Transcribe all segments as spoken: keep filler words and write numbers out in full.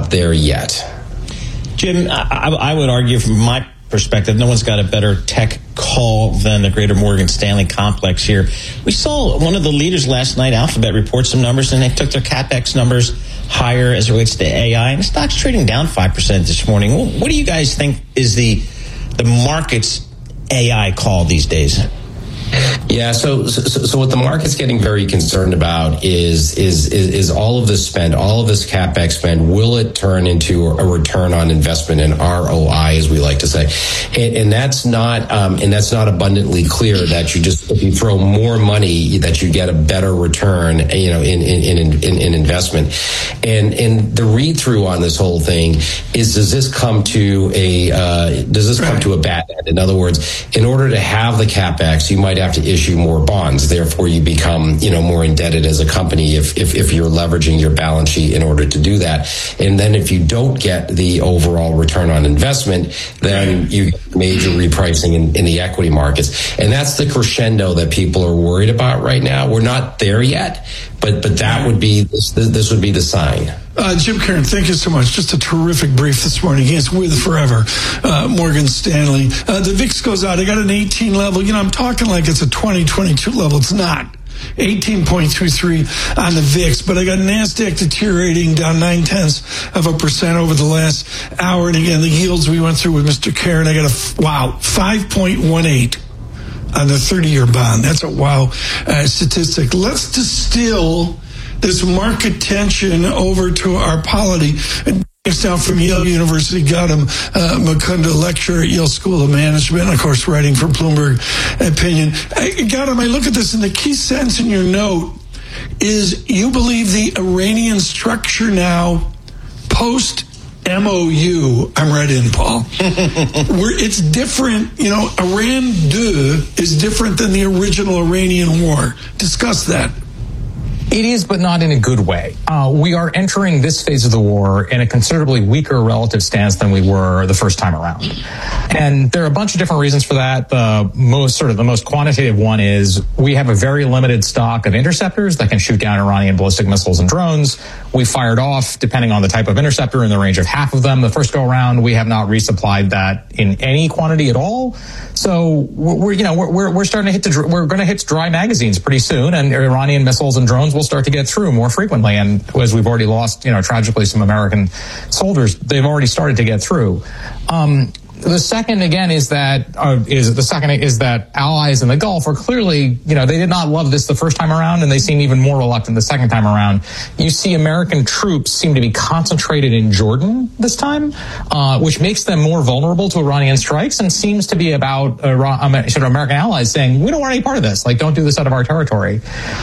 not there yet. Jim, I, I would argue from my perspective, no one's got a better tech call than the greater Morgan Stanley complex here. We saw one of the leaders last night, Alphabet, report some numbers, and they took their CapEx numbers higher as it relates to A I, and the stock's trading down five percent this morning. What do you guys think is the the market's A I call these days? Yeah, so, so so what the market's getting very concerned about is, is is is all of this spend, all of this CapEx spend, will it turn into a return on investment, an R O I, as we like to say, and, and that's not um, and that's not abundantly clear that you just, if you throw more money, that you get a better return, you know, in in in, in, in investment, and and the read through on this whole thing is, does this come to a uh, does this come to a bad end? In other words, in order to have the CapEx, you might have to issue more bonds. Therefore, you become, you know, more indebted as a company if, if, if you're leveraging your balance sheet in order to do that. And then if you don't get the overall return on investment, then you get major repricing in, in the equity markets. And that's the crescendo that people are worried about right now. We're not there yet, but but that would be this, this would be the sign. Uh, Jim Caron, thank you so much. Just a terrific brief this morning. He's with Forever, uh, Morgan Stanley. Uh, the V I X goes out. I got an eighteen level. You know, I'm talking like it's a twenty twenty-two level. It's not. eighteen point two three on the V I X, but I got NASDAQ deteriorating down nine tenths of a percent over the last hour. And again, the yields we went through with Mister Caron, I got a, wow, five point one eight on the thirty-year bond. That's a wow uh, statistic. Let's distill this market tension over to our polity. It's now from Yale University, Gautam uh, Mukunda, lecturer at Yale School of Management, of course, writing for Bloomberg Opinion. I, Gautam, I look at this, and the key sentence in your note is you believe the Iranian structure now, post M O U, I'm right in, Paul, where it's different, you know, Iran deux is different than the original Iranian war. Discuss that. It is, but not in a good way. Uh, we are entering this phase of the war in a considerably weaker relative stance than we were the first time around. And there are a bunch of different reasons for that. The most sort of the most quantitative one is we have a very limited stock of interceptors that can shoot down Iranian ballistic missiles and drones. We fired off, depending on the type of interceptor, in the range of half of them the first go around. We have not resupplied that in any quantity at all. So we're, you know, we're we're starting to hit the, we're going to hit dry magazines pretty soon, and Iranian missiles and drones will start to get through more frequently. And as we've already lost, you know, tragically some American soldiers, they've already started to get through. Um, The second, again, is that uh, is the second is that allies in the Gulf are clearly, you know, they did not love this the first time around, and they seem even more reluctant the second time around. You see American troops seem to be concentrated in Jordan this time, uh, which makes them more vulnerable to Iranian strikes, and seems to be about Iran, sort of American allies saying, we don't want any part of this. Like, don't do this out of our territory.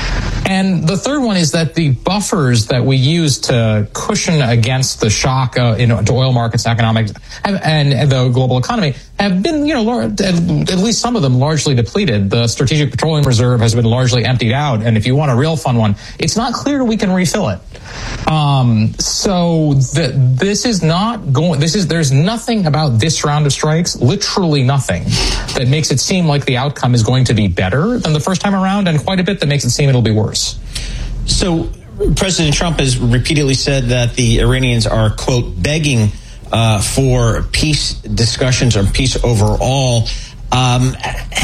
And the third one is that the buffers that we use to cushion against the shock uh, in, to oil markets and economics and, and the global economy have been, you know, at least some of them largely depleted. The Strategic Petroleum Reserve has been largely emptied out. And if you want a real fun one, it's not clear we can refill it. Um, so the, this is not going, this is, there's nothing about this round of strikes, literally nothing, that makes it seem like the outcome is going to be better than the first time around, and quite a bit that makes it seem it'll be worse. So President Trump has repeatedly said that the Iranians are, quote, begging uh, for peace discussions or peace overall. Um,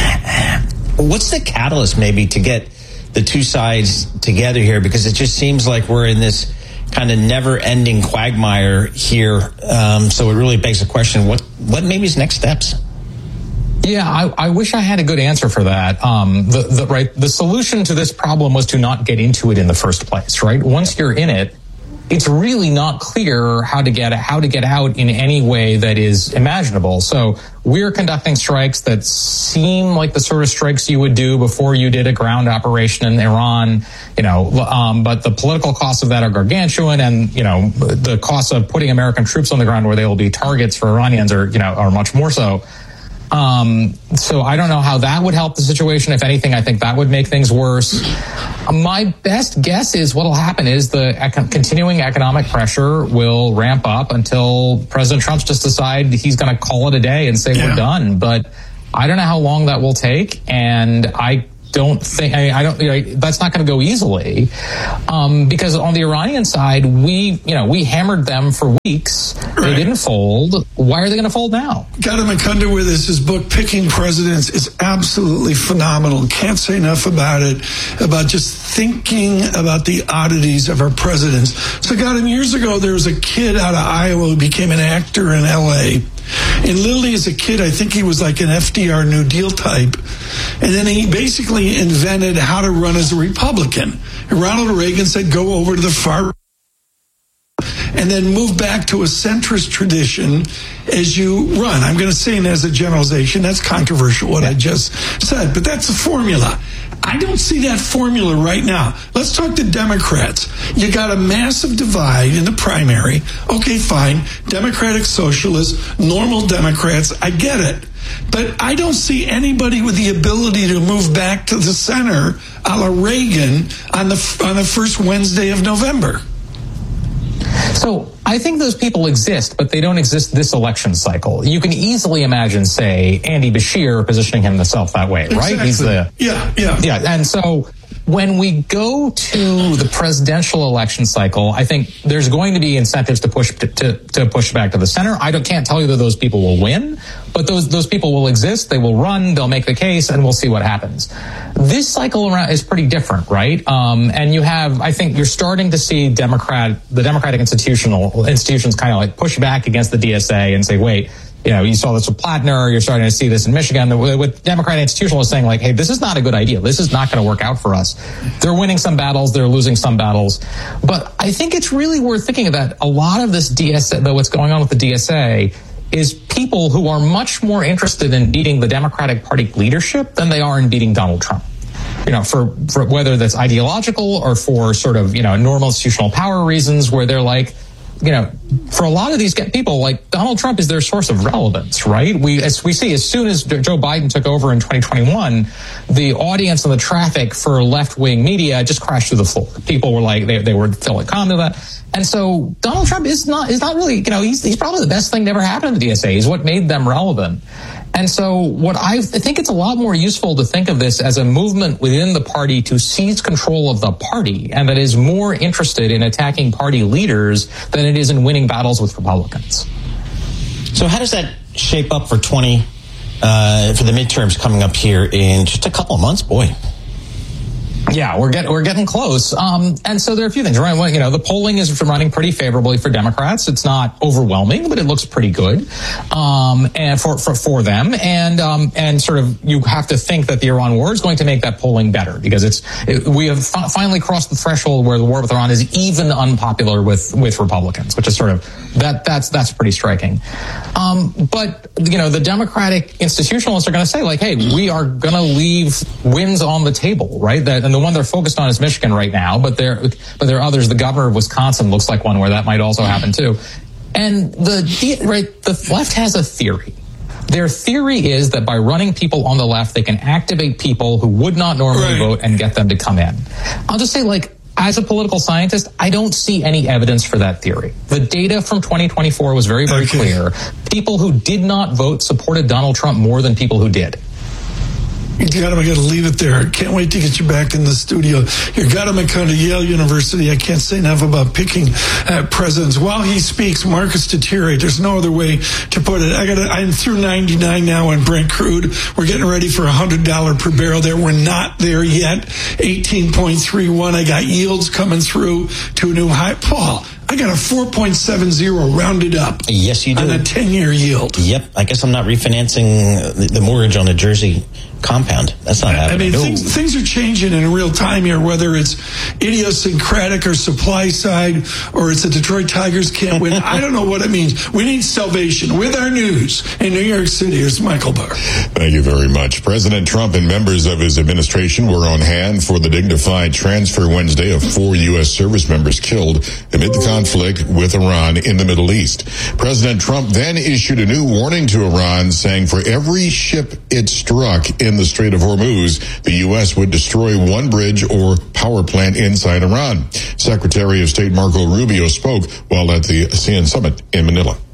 what's the catalyst maybe to get the two sides together here? Because it just seems like we're in this kind of never-ending quagmire here. Um, so it really begs the question, what, what maybe is next steps? Yeah, I, I wish I had a good answer for that. Um, the, the, right, the solution to this problem was to not get into it in the first place, right? Once you're in it, it's really not clear how to get how to get out in any way that is imaginable. So we're conducting strikes that seem like the sort of strikes you would do before you did a ground operation in Iran, you know, um, but the political costs of that are gargantuan, and, you know, the costs of putting American troops on the ground where they will be targets for Iranians are, you know, are much more so. Um, so I don't know how that would help the situation. If anything, I think that would make things worse. My best guess is what will happen is the econ- continuing economic pressure will ramp up until President Trump's just decide he's going to call it a day and say yeah. we're done. But I don't know how long that will take. And I don't think, I, I don't, you know, that's not going to go easily. Um, because on the Iranian side, we, you know, we hammered them for weeks. Right. They didn't fold. Why are they going to fold now? Gautam Mukunda with us, his book, Picking Presidents, is absolutely phenomenal. Can't say enough about it, about just thinking about the oddities of our presidents. So, Gautam, years ago, there was a kid out of Iowa who became an actor in L A. And literally as a kid, I think he was like an F D R New Deal type. And then he basically invented how to run as a Republican. And Ronald Reagan said, go over to the far and then move back to a centrist tradition as you run. I'm going to say it as a generalization. That's controversial, what I just said. But that's the formula. I don't see that formula right now. Let's talk to Democrats. You got a massive divide in the primary. Okay, fine. Democratic Socialists, normal Democrats. I get it. But I don't see anybody with the ability to move back to the center a la Reagan on the, on the first Wednesday of November. So I think those people exist, but they don't exist this election cycle. You can easily imagine, say, Andy Beshear positioning himself that way, right? Exactly. He's the yeah, yeah, yeah. And so when we go to the presidential election cycle, I think there's going to be incentives to push to, to, to push back to the center. I don't, can't tell you that those people will win, but those those people will exist. They will run. They'll make the case, and we'll see what happens. This cycle around is pretty different, right? Um, and you have, I think, you're starting to see Democrat the Democratic institutional institutions kind of like push back against the D S A and say, wait. You know, you saw this with Plattner. You're starting to see this in Michigan with Democratic institutionalists saying, like, hey, this is not a good idea. This is not going to work out for us. They're winning some battles. They're losing some battles. But I think it's really worth thinking that a lot of this D S A, though, what's going on with the D S A is people who are much more interested in beating the Democratic Party leadership than they are in beating Donald Trump. You know, for, for whether that's ideological or for sort of, you know, normal institutional power reasons where they're like, you know, for a lot of these people, like Donald Trump is their source of relevance, right? We, as we see, as soon as Joe Biden took over in twenty twenty-one, the audience and the traffic for left-wing media just crashed through the floor. People were like, they, they were feeling calm to that. And so Donald Trump is not, is not really, you know, he's, he's probably the best thing that ever happened to the D S A. He's what made them relevant. And so what I, I think it's a lot more useful to think of this as a movement within the party to seize control of the party, and that is more interested in attacking party leaders than it is in winning battles with Republicans. So how does that shape up for twenty, uh, for the midterms coming up here in just a couple of months? Boy. Yeah, we're getting we're getting close, um, and so there are a few things. Right, well, you know, the polling is running pretty favorably for Democrats. It's not overwhelming, but it looks pretty good, um, and for, for for them. And um, and sort of you have to think that the Iran war is going to make that polling better because it's it, we have fi- finally crossed the threshold where the war with Iran is even unpopular with with Republicans, which is sort of that that's that's pretty striking. Um, but you know, the Democratic institutionalists are going to say like, hey, we are going to leave wins on the table, right? That and the one they're focused on is Michigan right now, but there, but there are others. The governor of Wisconsin looks like one where that might also happen too. And the right, the left has a theory. Their theory is that by running people on the left, they can activate people who would not normally right. vote and get them to come in. I'll just say, like, as a political scientist, I don't see any evidence for that theory. The data from twenty twenty-four was very, very okay. clear. People who did not vote supported Donald Trump more than people who did. Gautam, I got to leave it there. Can't wait to get you back in the studio. You're Gautam Mukunda, Yale University. I can't say enough about picking uh, presidents. While he speaks, markets deteriorate. There's no other way to put it. I got. I'm through ninety-nine now on Brent crude. We're getting ready for one hundred dollars per barrel there. We're not there yet. eighteen point three one. I got yields coming through to a new high. Paul, I got a four point seven zero rounded up. Yes, you do. On a ten-year yield. Yep. I guess I'm not refinancing the mortgage on the Jersey compound. That's not happening. I mean, no. things, things are changing in real time here, whether it's idiosyncratic or supply side, or it's the Detroit Tigers can't win. I don't know what it means. We need salvation. With our news in New York City, here's Michael Barr. Thank you very much. President Trump and members of his administration were on hand for the dignified transfer Wednesday of four U S service members killed amid the conflict with Iran in the Middle East. President Trump then issued a new warning to Iran, saying for every ship it struck in the Strait of Hormuz, the U S would destroy one bridge or power plant inside Iran. Secretary of State Marco Rubio spoke while at the ASEAN summit in Manila.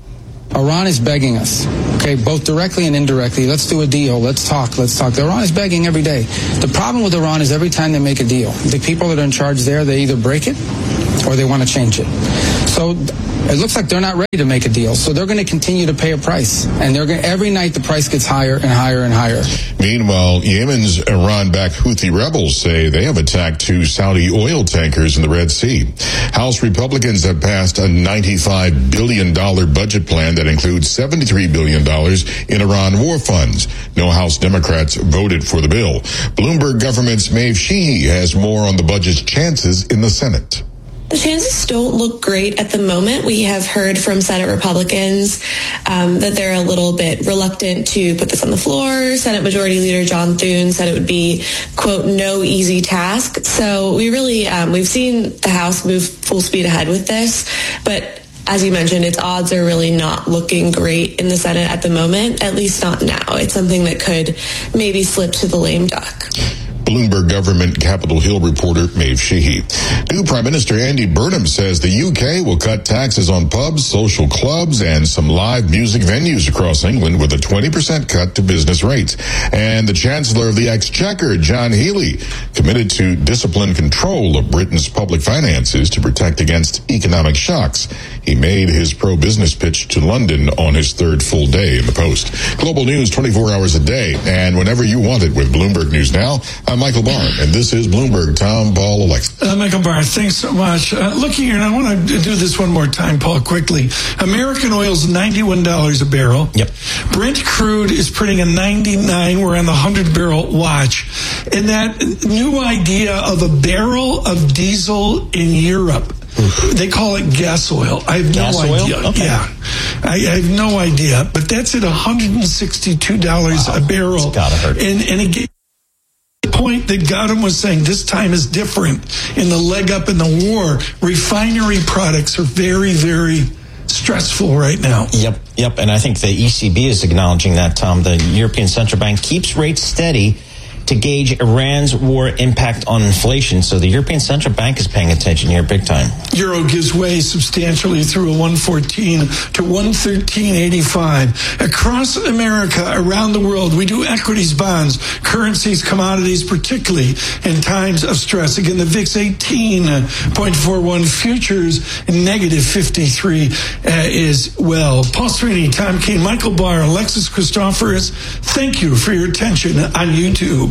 Iran is begging us, okay, both directly and indirectly. Let's do a deal. Let's talk. Let's talk. Iran is begging every day. The problem with Iran is every time they make a deal, the people that are in charge there, they either break it or they want to change it. So it looks like they're not ready to make a deal. So they're going to continue to pay a price. And they're going every night the price gets higher and higher and higher. Meanwhile, Yemen's Iran-backed Houthi rebels say they have attacked two Saudi oil tankers in the Red Sea. House Republicans have passed a ninety-five billion dollars budget plan that includes seventy-three billion dollars in Iran war funds. No House Democrats voted for the bill. Bloomberg government's Maeve Sheehy has more on the budget's chances in the Senate. The chances don't look great at the moment. We have heard from Senate Republicans um, that they're a little bit reluctant to put this on the floor. Senate Majority Leader John Thune said it would be, quote, no easy task. So we really, um, we've seen the House move full speed ahead with this. But as you mentioned, its odds are really not looking great in the Senate at the moment, at least not now. It's something that could maybe slip to the lame duck. Bloomberg government Capitol Hill reporter Maeve Sheehy. New Prime Minister Andy Burnham says the U K will cut taxes on pubs, social clubs, and some live music venues across England with a twenty percent cut to business rates. And the Chancellor of the Exchequer, John Healey, committed to disciplined control of Britain's public finances to protect against economic shocks. He made his pro-business pitch to London on his third full day in the post. Global news twenty-four hours a day, and whenever you want it with Bloomberg News Now. I'm Michael Barr, and this is Bloomberg. Tom, Paul, Alexa. Uh, Michael Barr, thanks so much. Uh, look here, and I want to do this one more time, Paul, quickly. American oil's ninety-one dollars a barrel. Yep. Brent crude is printing a ninety-nine. We're on the one hundred barrel watch. And that new idea of a barrel of diesel in Europe, they call it gas oil. I have gas no oil? idea. Okay. Yeah. I, I have no idea. But that's at one hundred sixty-two dollars wow. a barrel. It's gotta hurt. And, and again, the point that Gautam was saying, this time is different. In the leg up in the war, refinery products are very, very stressful right now. Yep, yep. And I think the E C B is acknowledging that, Tom. The European Central Bank keeps rates steady to gauge Iran's war impact on inflation. So the European Central Bank is paying attention here big time. Euro gives way substantially through a one fourteen to one thirteen eighty-five. Across America, around the world, we do equities, bonds, currencies, commodities, particularly in times of stress. Again, the V I X eighteen point four one futures, negative fifty-three uh, is well. Paul Srini, Tom Keene, Michael Barr, Alexis Christoforous, thank you for your attention on YouTube.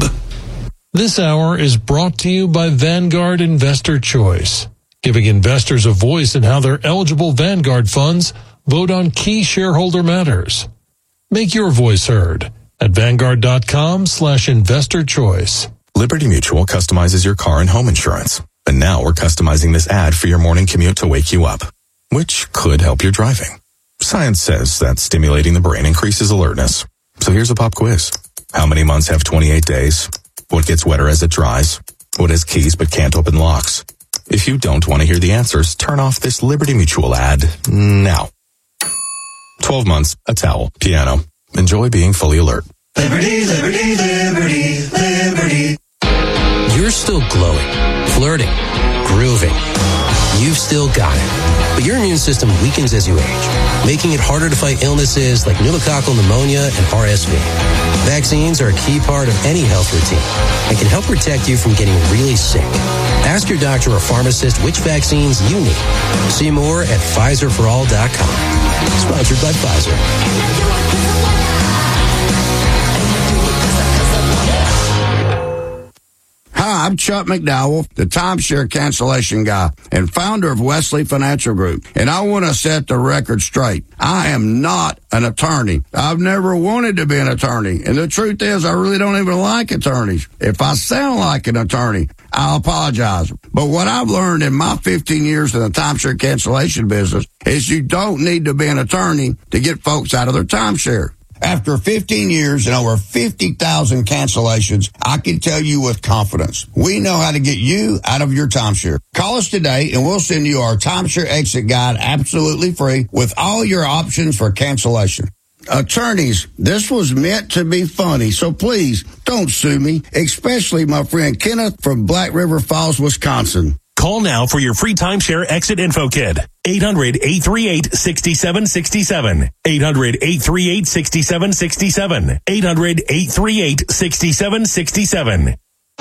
This hour is brought to you by Vanguard Investor Choice, giving investors a voice in how their eligible Vanguard funds vote on key shareholder matters. Make your voice heard at Vanguard.com slash investor choice. Liberty Mutual customizes your car and home insurance. And now we're customizing this ad for your morning commute to wake you up, which could help your driving. Science says that stimulating the brain increases alertness. So here's a pop quiz. How many months have twenty-eight days? What gets wetter as it dries? What has keys but can't open locks? If you don't want to hear the answers, turn off this Liberty Mutual ad now. twelve months, a towel, piano. Enjoy being fully alert. Liberty, liberty, liberty, liberty. You're still glowing, flirting, grooving. You've still got it. But your immune system weakens as you age, making it harder to fight illnesses like pneumococcal pneumonia and R S V. Vaccines are a key part of any health routine and can help protect you from getting really sick. Ask your doctor or pharmacist which vaccines you need. See more at Pfizer for all dot com. Sponsored by Pfizer. Hi, I'm Chuck McDowell, the timeshare cancellation guy and founder of Wesley Financial Group. And I want to set the record straight. I am not an attorney. I've never wanted to be an attorney. And the truth is, I really don't even like attorneys. If I sound like an attorney, I'll apologize. But what I've learned in my fifteen years in the timeshare cancellation business is you don't need to be an attorney to get folks out of their timeshare. After fifteen years and over fifty thousand cancellations, I can tell you with confidence, we know how to get you out of your timeshare. Call us today and we'll send you our timeshare exit guide absolutely free with all your options for cancellation. Attorneys, this was meant to be funny, so please don't sue me, especially my friend Kenneth from Black River Falls, Wisconsin. Call Call now for your free timeshare exit info kit. eight hundred, eight three eight, six seven six seven. eight hundred, eight three eight, six seven six seven. eight hundred, eight three eight, six seven six seven.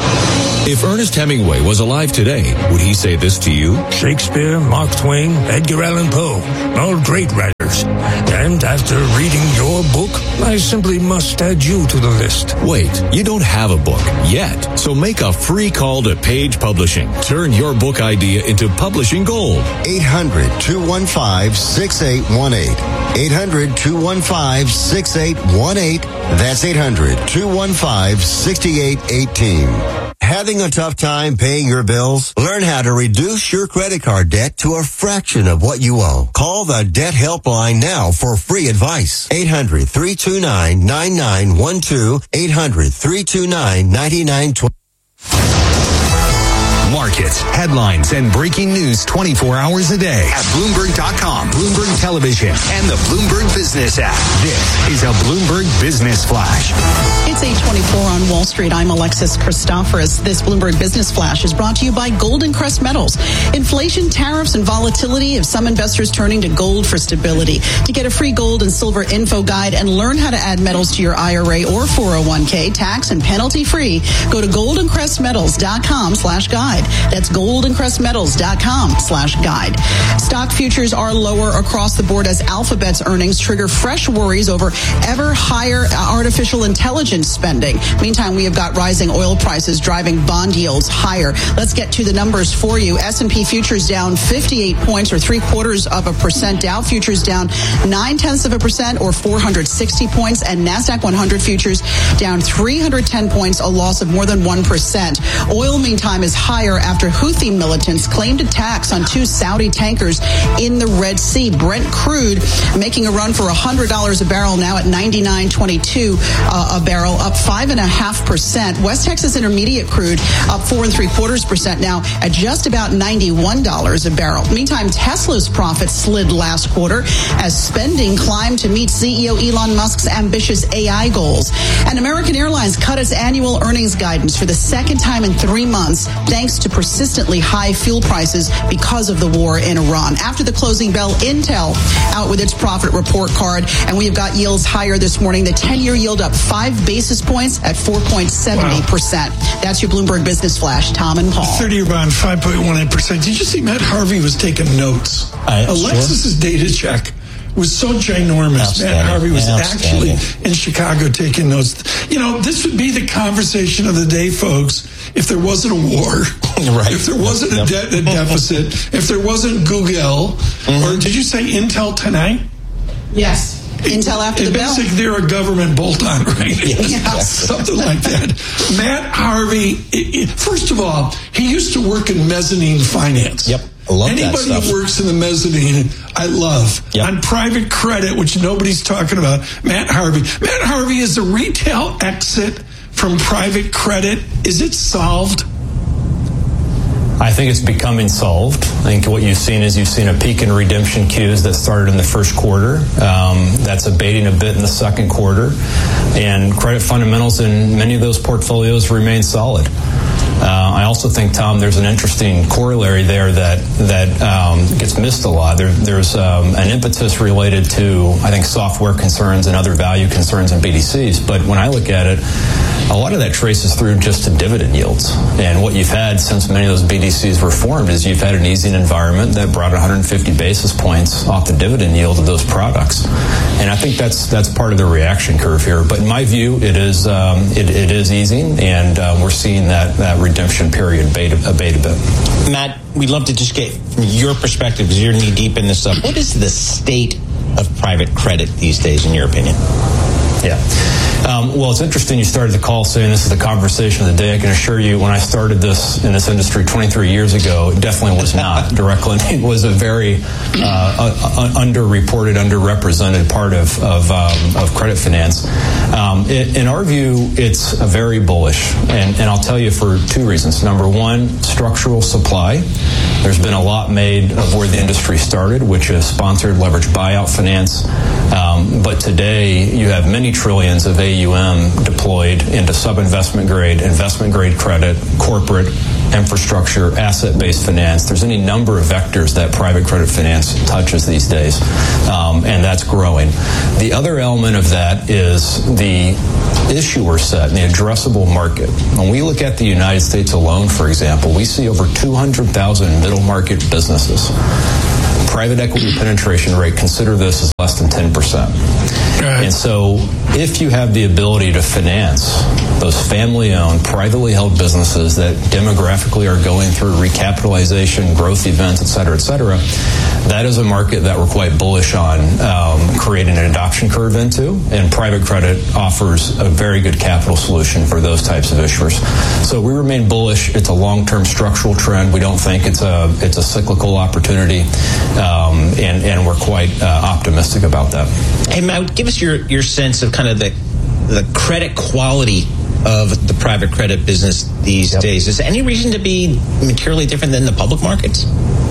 If Ernest Hemingway was alive today, would he say this to you? Shakespeare, Mark Twain, Edgar Allan Poe, all great writers. And after reading your book, I simply must add you to the list. Wait, you don't have a book yet, so make a free call to Page Publishing. Turn your book idea into publishing gold. eight hundred, two one five, six eight one eight. eight hundred, two one five, six eight one eight. That's eight hundred, two one five, six eight one eight. Having a tough time paying your bills? Learn how to reduce your credit card debt to a fraction of what you owe. Call the Debt Helpline now for free advice. eight hundred, three two nine, nine nine one two. eight hundred, three two nine, nine nine two zero. Markets, headlines, and breaking news twenty-four hours a day at Bloomberg dot com, Bloomberg Television, and the Bloomberg Business app. This is a Bloomberg Business Flash. It's eight twenty-four on Wall Street. I'm Alexis Christoforous. This Bloomberg Business Flash is brought to you by Golden Crest Metals. Inflation, tariffs, and volatility have some investors turning to gold for stability. To get a free gold and silver info guide and learn how to add metals to your I R A or four oh one k, tax and penalty free, go to golden crest metals dot com slash guide. That's golden crest metals dot com slash guide. Stock futures are lower across the board as Alphabet's earnings trigger fresh worries over ever higher artificial intelligence spending. Meantime, we have got rising oil prices driving bond yields higher. Let's get to the numbers for you. S and P futures down fifty-eight points or three quarters of a percent. Dow futures down nine tenths of a percent or four hundred sixty points. And NASDAQ one hundred futures down three hundred ten points, a loss of more than one percent. Oil, meantime, is higher after Houthi militants claimed attacks on two Saudi tankers in the Red Sea. Brent crude making a run for one hundred dollars a barrel, now at ninety-nine twenty-two uh, a barrel, up five and a half percent. West Texas Intermediate crude up four and three quarters percent, now at just about ninety-one dollars a barrel. Meantime, Tesla's profits slid last quarter as spending climbed to meet C E O Elon Musk's ambitious A I goals. And American Airlines cut its annual earnings guidance for the second time in three months, thanks to persistently high fuel prices because of the war in Iran. After the closing bell, Intel out with its profit report card, and we have got yields higher this morning. The ten-year yield up five basis points at four point seven eight percent. Wow. That's your Bloomberg Business Flash. Tom and Paul. thirty-year bond, five point one eight percent. Did you see Matt Harvey was taking notes? Uh, Alexis's sure. data check was so ginormous. Matt Harvey was actually in Chicago taking notes. You know, this would be the conversation of the day, folks, if there wasn't a war, right. if there wasn't a debt and deficit, if there wasn't Google, mm-hmm. or did you say Intel tonight? Yes. Intel after it, the bell. Basically, they're a government bolt-on, right? Yes. Yes. Something like that. Matt Harvey, it, it, first of all, he used to work in mezzanine finance. Yep. I love Anybody that stuff. who works in the mezzanine, I love. Yep. On private credit, which nobody's talking about, Matt Harvey. Matt Harvey is a retail exit from private credit. Is it solved? I think it's becoming solved. I think what you've seen is you've seen a peak in redemption queues that started in the first quarter. Um, that's abating a bit in the second quarter. And credit fundamentals in many of those portfolios remain solid. Uh, I also think, Tom, there's an interesting corollary there that that um, gets missed a lot. There, there's um, an impetus related to, I think, software concerns and other value concerns in B D Cs. But when I look at it, a lot of that traces through just to dividend yields. And what you've had since many of those B D Cs were formed is you've had an easing environment that brought one hundred fifty basis points off the dividend yield of those products. And I think that's that's part of the reaction curve here. But in my view, it is um, it, it is easing, and uh, we're seeing that, that redemption period abate, abate a bit. Matt, we'd love to just get from your perspective, because you're knee deep in this stuff. What is the state of private credit these days, in your opinion? Yeah. Um, well, it's interesting you started the call saying this is the conversation of the day. I can assure you when I started this in this industry twenty-three years ago, it definitely was not. Direct lending was a very uh, uh, underreported, underrepresented part of of, um, of credit finance. Um, it, in our view, it's a very bullish, and, and I'll tell you for two reasons. Number one, structural supply. There's been a lot made of where the industry started, which is sponsored leveraged buyout finance. Um, but today, you have many trillions of A U M deployed into sub-investment grade, investment grade credit, corporate, infrastructure, asset-based finance. There's any number of vectors that private credit finance touches these days, um, and that's growing. The other element of that is the issuer set and the addressable market. When we look at the United States alone, for example, we see over two hundred thousand middle market businesses. Private equity penetration rate, consider this as less than ten percent. And so if you have the ability to finance those family-owned, privately held businesses that demographically are going through recapitalization, growth events, et cetera, et cetera, that is a market that we're quite bullish on um, creating an adoption curve into, and private credit offers a very good capital solution for those types of issuers. So we remain bullish. It's a long-term structural trend. We don't think it's a it's a cyclical opportunity, um, and, and we're quite uh, optimistic about that. Hey, Matt, give us your, your sense of kind of the the credit quality of the private credit business these yep. days. Is there any reason to be materially different than the public markets?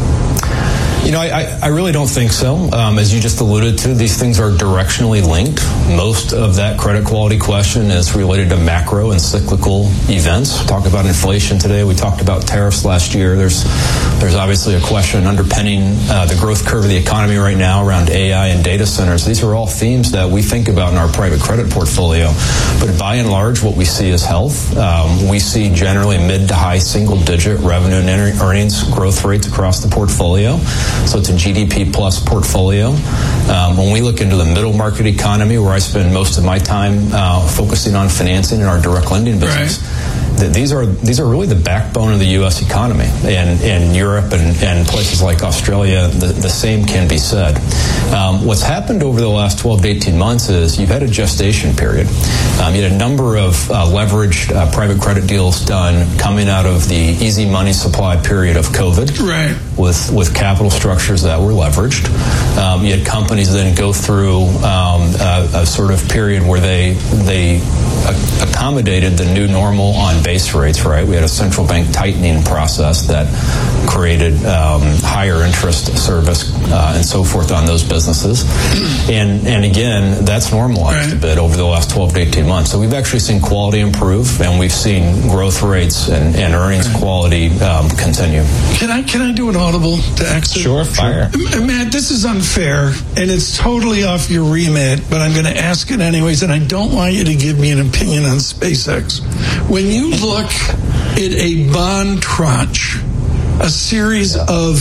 You know, I, I really don't think so. Um, as you just alluded to, these things are directionally linked. Most of that credit quality question is related to macro and cyclical events. We talked about inflation today. We talked about tariffs last year. There's there's obviously a question underpinning uh, the growth curve of the economy right now around A I and data centers. These are all themes that we think about in our private credit portfolio. But by and large, what we see is health. Um, we see generally mid to high single-digit revenue and earnings growth rates across the portfolio. So it's a G D P plus portfolio. Um, when we look into the middle market economy, where I spend most of my time uh, focusing on financing in our direct lending business, right. th- these are these are really the backbone of the U S economy. And in Europe and, and places like Australia, the, the same can be said. Um, what's happened over the last twelve to eighteen months is you've had a gestation period. Um, you had a number of uh, leveraged uh, private credit deals done coming out of the easy money supply period of COVID, right. with, with capital structures that were leveraged. Um, you had companies then go through um, a, a sort of period where they they a- accommodated the new normal on base rates, right? We had a central bank tightening process that created um, higher interest service uh, and so forth on those businesses. And and again, that's normalized right. a bit over the last twelve to eighteen months. So we've actually seen quality improve, and we've seen growth rates and, and earnings right. quality um, continue. Can I can I do an audible to exit? Sure, fire. M- Matt, this is unfair, and it's totally off your remit, but I'm going to ask it anyways, and I don't want you to give me an opinion on SpaceX. When you look at a bond tranche, a series yeah. of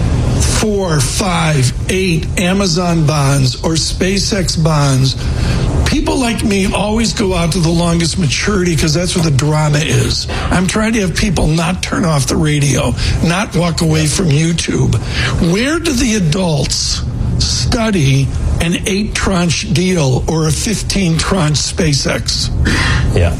four, five, eight Amazon bonds or SpaceX bonds, people like me always go out to the longest maturity because that's where the drama is. I'm trying to have people not turn off the radio, not walk away from YouTube. Where do the adults study an eight tranche deal or a fifteen tranche SpaceX? Yeah.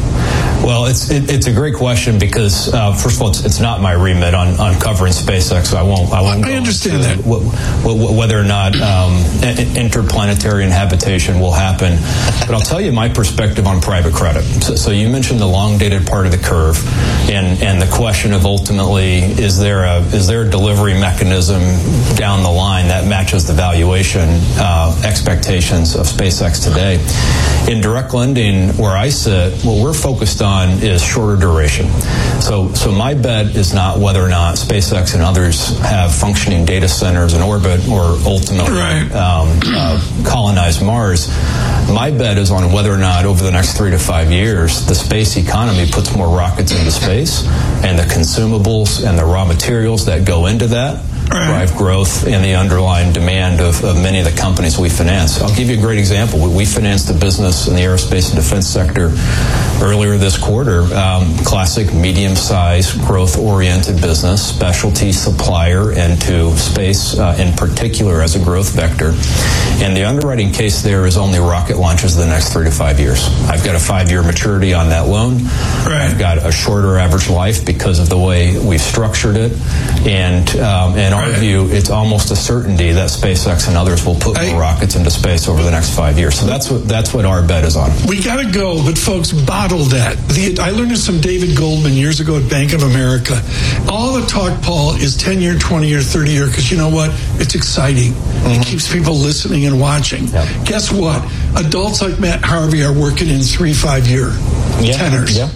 Well, it's it, it's a great question because uh, first of all, it's, it's not my remit on, on covering SpaceX, so I won't. I won't. I understand that. W- w- whether or not um, interplanetary inhabitation will happen, but I'll tell you my perspective on private credit. So, so you mentioned the long dated part of the curve, and and the question of ultimately is there a is there a delivery mechanism down the line that matches the valuation uh, expectations of SpaceX today? In direct lending, where I sit, what we're focused on is shorter duration. So so my bet is not whether or not SpaceX and others have functioning data centers in orbit or ultimately right. um, uh, colonize Mars. My bet is on whether or not over the next three to five years, the space economy puts more rockets into space, and the consumables and the raw materials that go into that drive growth in the underlying demand of, of many of the companies we finance. I'll give you a great example. We, we financed a business in the aerospace and defense sector earlier this quarter, um, classic medium-sized, growth-oriented business, specialty supplier into space uh, in particular as a growth vector. And the underwriting case there is only rocket launches in the next three to five years. I've got a five-year maturity on that loan. Right. I've got a shorter average life because of the way we've structured it. And um, in our view, it's almost a certainty that SpaceX and others will put more I, rockets into space over the next five years. So that's what that's what our bet is on. We got to go, but folks, bottle that. The, I learned this from David Goldman years ago at Bank of America. All the talk, Paul, is ten-year, twenty-year, thirty-year, because you know what? It's exciting. Mm-hmm. It keeps people listening and watching. Yep. Guess what? Adults like Matt Harvey are working in three, five-year yeah. tenors. Yeah.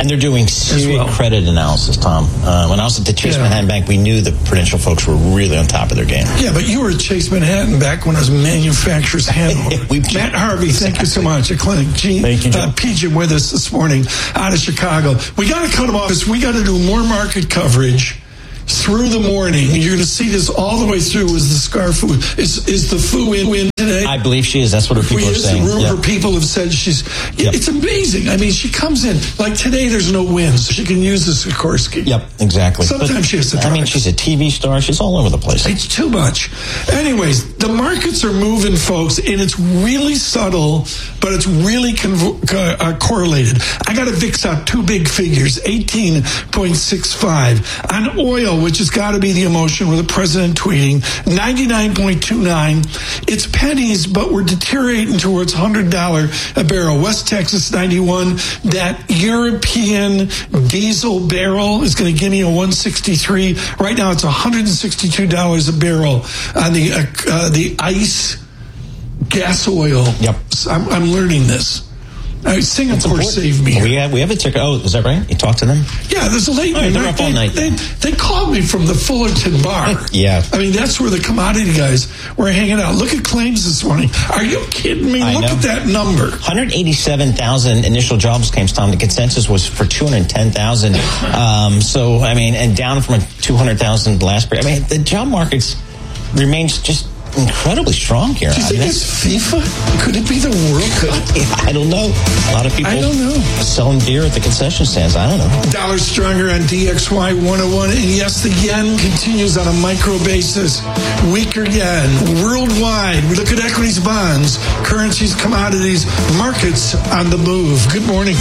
And they're doing serious well. credit analysis, Tom. Uh, when I was at the Chase Yeah. Manhattan Bank, we knew the Prudential folks were really on top of their game. Yeah, but you were at Chase Manhattan back when I was manufacturer's handler. Matt Harvey, thank you so much. At Clinic G. Thank you, John. Uh, P J with us this morning out of Chicago. We got to cut them off because we got to do more market coverage through the morning. You're going to see this all the way through. Is the scarf is is the Fu in win today? I believe she is. That's what her people are Is. saying. The rumor Yep. people have said she's. Yep. It's amazing. I mean, she comes in like today. There's no wins. She can use the Sikorsky. Yep, exactly. Sometimes But, she has to. I mean, she's a T V star. She's all over the place. It's too much. Anyways, the markets are moving, folks, and it's really subtle, but it's really convo- uh, correlated. I got to VIX out two big figures, eighteen point six five. On oil, which has got to be the emotion with the president tweeting, ninety-nine point two nine. It's pennies, but we're deteriorating towards one hundred dollars a barrel. West Texas, ninety-one. That European diesel barrel is going to give me a one sixty-three. Right now, it's one hundred sixty-two dollars a barrel on the uh, uh, the ICE gas oil. Yep. I'm, I'm learning this. Uh, Singapore saved me. We have, we have a ticker. Oh, is that right? You talked to them? Yeah, there's a late Oh, they're night. up all They, night. they, they called me from the Fullerton bar. Yeah. I mean, that's where the commodity guys were hanging out. Look at claims this morning. Are you kidding me? I Look know. at that number. one hundred eighty-seven thousand initial jobs claims, Tom. The consensus was for two hundred ten thousand. Um, so, I mean, and down from two hundred thousand last year. I mean, the job markets remains just incredibly strong here. Do you I think mean, it's FIFA? Could it be the World Cup? I don't know. A lot of people I don't know. selling beer at the concession stands. I don't know. Dollar stronger on D X Y one oh one. And yes, the yen continues on a micro basis. Weaker yen. Worldwide, we look at equities, bonds, currencies, commodities, markets on the move. Good morning.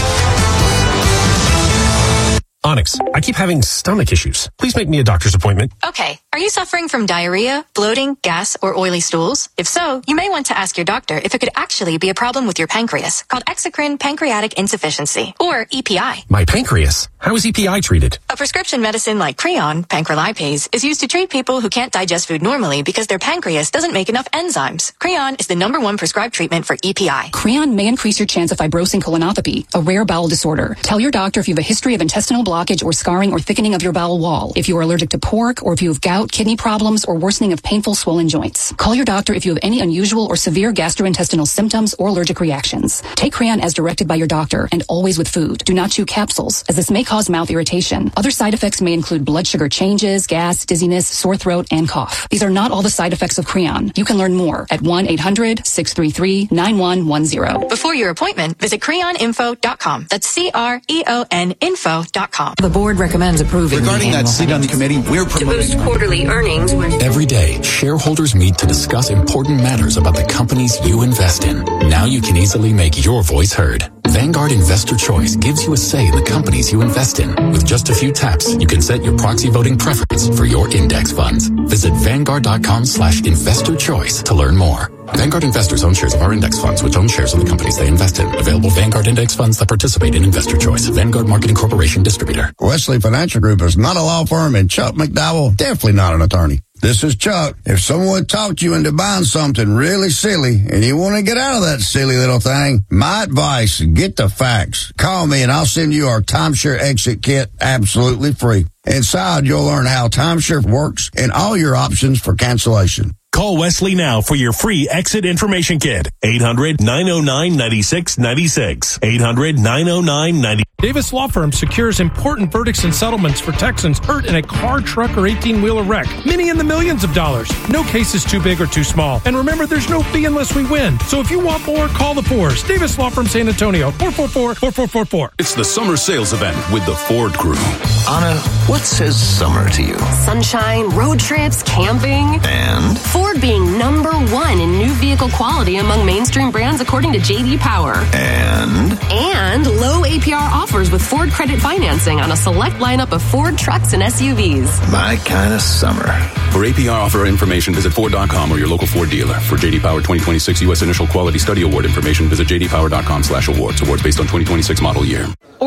Onyx, I keep having stomach issues. Please make me a doctor's appointment. Okay, are you suffering from diarrhea, bloating, gas, or oily stools? If so, you may want to ask your doctor if it could actually be a problem with your pancreas, called exocrine pancreatic insufficiency, or E P I. My pancreas. How is E P I treated? A prescription medicine like Creon, pancrelipase, is used to treat people who can't digest food normally because their pancreas doesn't make enough enzymes. Creon is the number one prescribed treatment for E P I. Creon may increase your chance of fibrosing colonopathy, a rare bowel disorder. Tell your doctor if you have a history of intestinal blockage or scarring or thickening of your bowel wall, if you are allergic to pork, or if you have gout, kidney problems, or worsening of painful swollen joints. Call your doctor if you have any unusual or severe gastrointestinal symptoms or allergic reactions. Take Creon as directed by your doctor and always with food. Do not chew capsules, as this may cause mouth irritation. Other side effects may include blood sugar changes, gas, dizziness, sore throat, and cough. These are not all the side effects of Creon. You can learn more at one eight hundred six three three nine one one zero. Before your appointment, visit creon info dot com. That's C R E O N info dot com. The board recommends approving. Regarding that seat on the committee, we're to promoting. boost quarterly earnings. Every day, shareholders meet to discuss important matters about the companies you invest in. Now you can easily make your voice heard. Vanguard Investor Choice gives you a say in the companies you invest in. With just a few taps, you can set your proxy voting preference for your index funds. Visit vanguard.com slash investor choice to learn more. Vanguard investors own shares of our index funds, which own shares of the companies they invest in. Available Vanguard index funds that participate in Investor Choice. Vanguard Marketing Corporation distributor. Wesley Financial Group is not a law firm, and Chuck McDowell definitely not an attorney. This is Chuck. If someone talked you into buying something really silly and you want to get out of that silly little thing, my advice, get the facts. Call me and I'll send you our timeshare exit kit absolutely free. Inside, you'll learn how timeshare works and all your options for cancellation. Call Wesley now for your free exit information kit. eight hundred nine oh nine nine six nine six. eight hundred nine oh nine nine six. Davis Law Firm secures important verdicts and settlements for Texans hurt in a car, truck, or eighteen-wheeler wreck. Many in the millions of dollars. No case is too big or too small. And remember, there's no fee unless we win. So if you want more, call the fours. Davis Law Firm San Antonio, four four four, four four four four. It's the summer sales event with the Ford Crew. Anna, what says summer to you? Sunshine, road trips, camping. And? Ford being number one in new vehicle quality among mainstream brands according to J D Power. And? And low A P R offers with Ford credit financing on a select lineup of Ford trucks and S U Vs. My kind of summer. For A P R offer information, visit Ford dot com or your local Ford dealer. For J D Power twenty twenty-six U S Initial Quality Study Award information, visit J D Power dot com slash awards. Awards based on twenty twenty-six model year.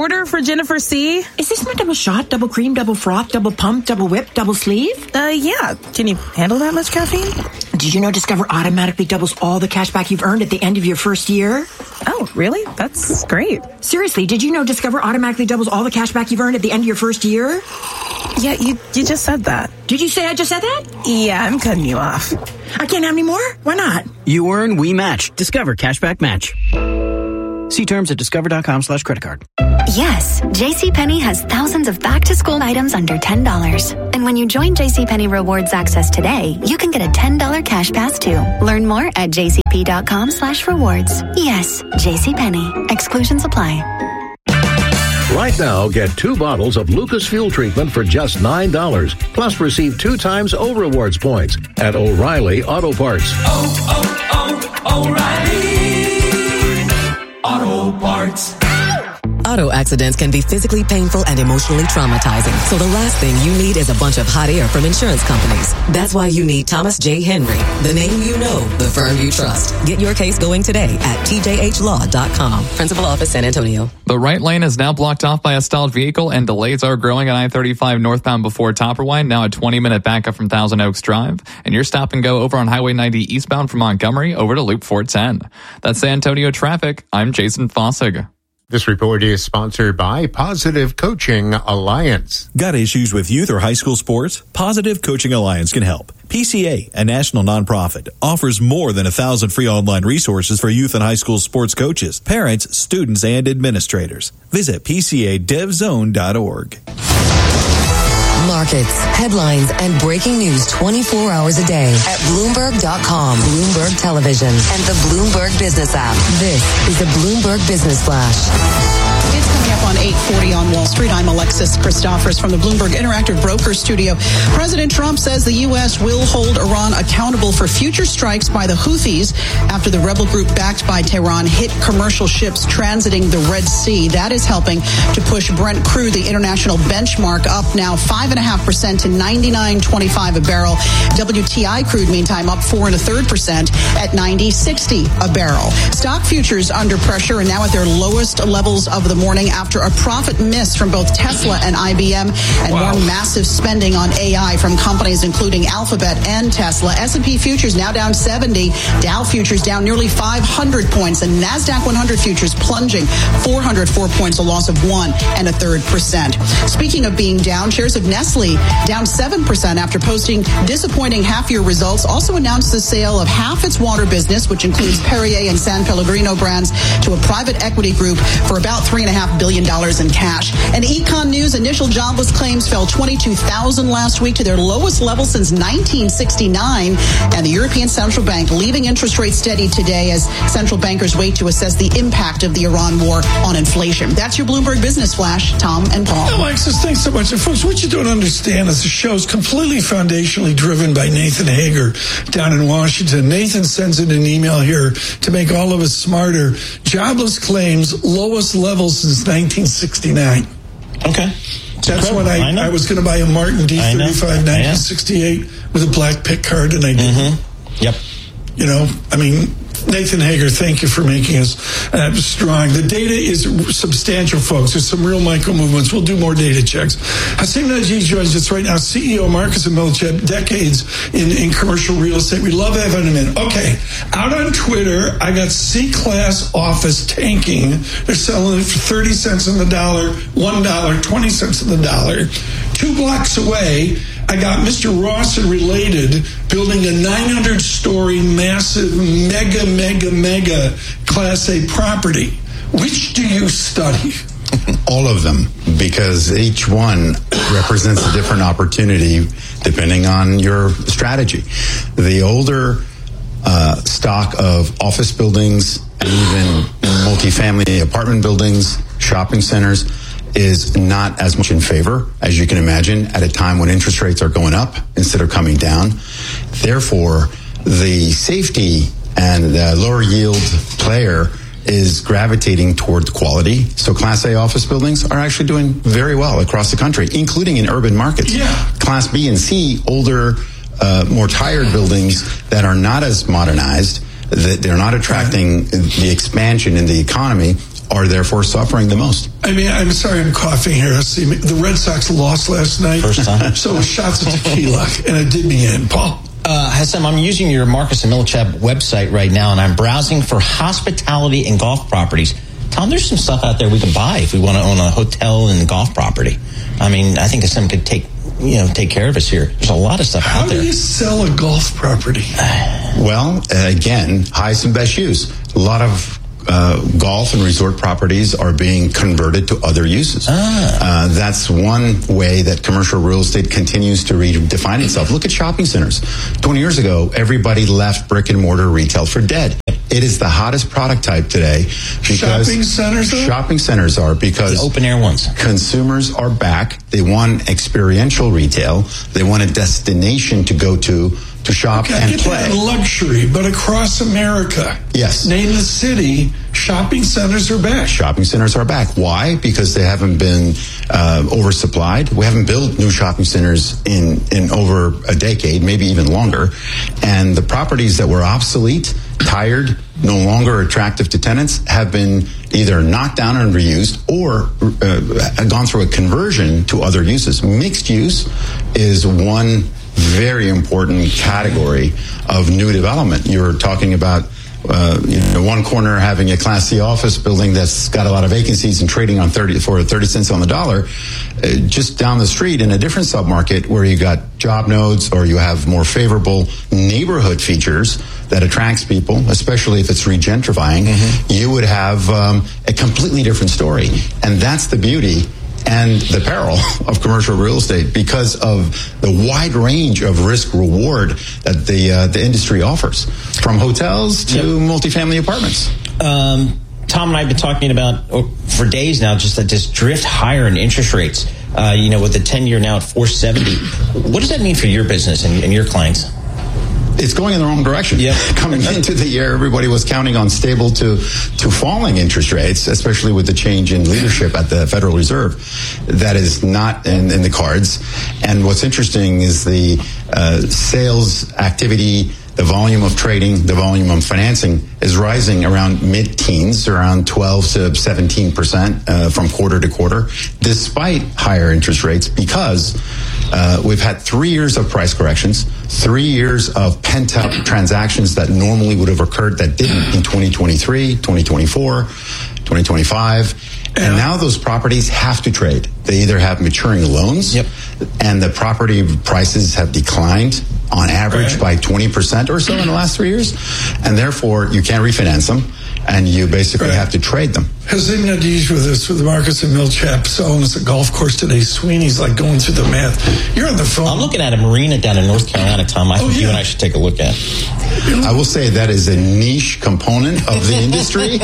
order for Jennifer C. Is this my double shot, double cream, double froth, double pump, double whip, double sleeve? Uh, yeah. Can you handle that much caffeine? Did you know Discover automatically doubles all the cash back you've earned at the end of your first year? Oh, really? That's great. Seriously, did you know Discover automatically doubles all the cash back you've earned at the end of your first year? Yeah, you you just said that. Did you say I just said that? Yeah, I'm cutting you off. I can't have any more? Why not? You earn, we match. Discover Cashback Match. See terms at discover.com slash credit card. Yes, JCPenney has thousands of back-to-school items under ten dollars. And when you join JCPenney Rewards Access today, you can get a ten dollars cash pass too. Learn more at jcp.com slash rewards. Yes, JCPenney. Exclusions apply. Right now, get two bottles of Lucas Fuel Treatment for just nine dollars. Plus, receive two times O Rewards points at O'Reilly Auto Parts. Oh, oh, oh, O'Reilly Auto Parts. Auto accidents can be physically painful and emotionally traumatizing. So the last thing you need is a bunch of hot air from insurance companies. That's why you need Thomas J. Henry, the name you know, the firm you trust. Get your case going today at T J H law dot com. Principal Office, San Antonio. The right lane is now blocked off by a stalled vehicle, and delays are growing on I thirty-five northbound before Topperwine, now a twenty-minute backup from Thousand Oaks Drive. And your stop and go over on Highway ninety eastbound from Montgomery over to Loop four ten. That's San Antonio traffic. I'm Jason Fossig. This report is sponsored by Positive Coaching Alliance. Got issues with youth or high school sports? Positive Coaching Alliance can help. P C A, a national nonprofit, offers more than a thousand free online resources for youth and high school sports coaches, parents, students, and administrators. Visit P C A dev zone dot org. Markets, headlines, and breaking news twenty-four hours a day at Bloomberg dot com, Bloomberg Television, and the Bloomberg Business app. This is the Bloomberg Business Flash. It's coming up on eight forty on Wall Street. I'm Alexis Christophers from the Bloomberg Interactive Brokers Studio. President Trump says the U S will hold Iran accountable for future strikes by the Houthis after the rebel group backed by Tehran hit commercial ships transiting the Red Sea. That is helping to push Brent crude, the international benchmark, up now five point five percent to ninety-nine twenty-five a barrel. W T I crude, meantime, up four and a third percent at ninety sixty a barrel. Stock futures under pressure and now at their lowest levels of the morning after a profit miss from both Tesla and I B M and wow. more massive spending on A I from companies including Alphabet and Tesla. S and P futures now down seventy. Dow futures down nearly five hundred points. And NASDAQ one hundred futures plunging four hundred four points, a loss of one and a third percent. Speaking of being down, shares of Nestle down seven percent after posting disappointing half-year results. Also announced the sale of half its water business, which includes Perrier and San Pellegrino brands, to a private equity group for about three point five billion dollars in cash. And Econ News, initial jobless claims fell twenty-two thousand last week to their lowest level since nineteen sixty-nine. And the European Central Bank leaving interest rates steady today as central bankers wait to assess the impact of the Iran war on inflation. That's your Bloomberg Business Flash. Tom and Paul. Alexis, thanks so much. And folks, what you don't understand is the show's completely foundationally driven by Nathan Hager down in Washington. Nathan sends in an email here to make all of us smarter. Jobless claims, lowest level since nineteen sixty-nine. Okay. That's when I, I, I was going to buy a Martin D thirty-five nineteen sixty-eight with a black pick card, and I didn't. Mm-hmm. Yep. You know, I mean, Nathan Hager, thank you for making us uh, strong. The data is substantial, folks. There's some real micro movements. We'll do more data checks. Hasim Najee joins us right now, C E O Marcus and Millichap, decades in, in commercial real estate. We love having him in. Okay, out on Twitter, I got C-Class office tanking. They're selling it for thirty cents on the dollar, one dollar, twenty cents on the dollar. Two blocks away, I got Mister Rawson Related building a nine hundred story, massive, mega, mega, mega Class A property. Which do you study? All of them, because each one represents a different opportunity depending on your strategy. The older uh, stock of office buildings and even multifamily apartment buildings, shopping centers, is not as much in favor, as you can imagine, at a time when interest rates are going up instead of coming down. Therefore, the safety and uh, lower yield player is gravitating towards quality. So Class A office buildings are actually doing very well across the country, including in urban markets. Yeah. Class B and C, older, uh, more tired buildings that are not as modernized, that they're not attracting the expansion in the economy, are therefore suffering the most. I mean, I'm sorry I'm coughing here. See, the Red Sox lost last night. First time. So shots of tequila, and it did me in. Paul? Uh, Hassan, I'm using your Marcus and Millichap website right now, and I'm browsing for hospitality and golf properties. Tom, there's some stuff out there we can buy if we want to own a hotel and golf property. I mean, I think Hassan could take, you know, take care of us here. There's a lot of stuff How out there. How do you sell a golf property? Well, uh, again, highest and best use. A lot of Uh, golf and resort properties are being converted to other uses. Ah. Uh, that's one way that commercial real estate continues to redefine itself. Look at shopping centers. twenty years ago, everybody left brick and mortar retail for dead. It is the hottest product type today. Because shopping centers are? Shopping centers are because the open air ones. Consumers are back. They want experiential retail. They want a destination to go to to shop okay, and I get play. That luxury, but across America, yes, name the city, shopping centers are back. Shopping centers are back. Why? Because they haven't been uh, oversupplied. We haven't built new shopping centers in, in over a decade, maybe even longer. And the properties that were obsolete, tired, no longer attractive to tenants have been either knocked down and reused or uh, gone through a conversion to other uses. Mixed use is one very important category of new development. You're talking about uh, you know, one corner having a Class C office building that's got a lot of vacancies and trading on thirty for thirty cents on the dollar. Uh, just down the street in a different submarket where you got job nodes or you have more favorable neighborhood features that attracts people, especially if it's regentrifying, mm-hmm. you would have um, a completely different story. And that's the beauty and the peril of commercial real estate because of the wide range of risk reward that the uh, the industry offers, from hotels to yep. multifamily apartments. Um, Tom and I have been talking about oh, for days now, just that this drift higher in interest rates. Uh, you know, with the ten-year now at four seventy. What does that mean for your business and, and your clients? It's going in the wrong direction. Yep. Coming into the year, everybody was counting on stable to to falling interest rates, especially with the change in leadership at the Federal Reserve. That is not in, in the cards. And what's interesting is the uh, sales activity, the volume of trading, the volume of financing is rising around mid-teens, around twelve to seventeen percent uh, from quarter to quarter, despite higher interest rates, because uh, we've had three years of price corrections, three years of pent-up transactions that normally would have occurred that didn't in twenty twenty-three, twenty twenty-four, twenty twenty-five. And now those properties have to trade. They either have maturing loans, yep. and the property prices have declined on average right. by twenty percent or so in the last three years, and therefore you can't refinance them, and you basically right. have to trade them. Hasim Nadish with us with Marcus and Millichap selling us a golf course today. Sweeney's like going through the math. You're on the phone. I'm looking at a marina down in North Carolina, Tom. I oh, think yeah. you and I should take a look at. I will say that is a niche component of the industry.